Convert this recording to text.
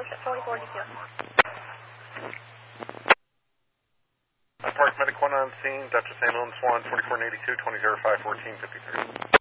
4442. Park Medic 1 on scene, Dutchess Ambulance 1, 4482, 2005, 1453.